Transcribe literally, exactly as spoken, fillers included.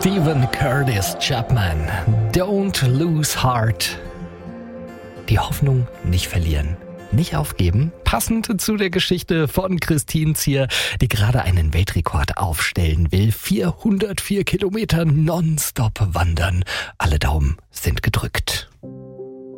Stephen Curtis Chapman, Don't Lose Heart. Die Hoffnung nicht verlieren, nicht aufgeben. Passend zu der Geschichte von Christine Zier, die gerade einen Weltrekord aufstellen will. vierhundertvier Kilometer nonstop wandern. Alle Daumen sind gedrückt.